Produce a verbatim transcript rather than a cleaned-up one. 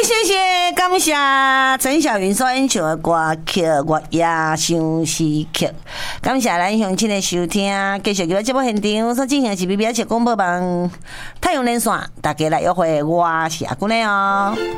谢谢，感谢陈小云所演唱的歌曲《我也想死曲》，感谢咱乡亲的收听，继续在节目现场所进行的是 B B S 广播网太阳连线，大家来约会，我是阿姑娘哦。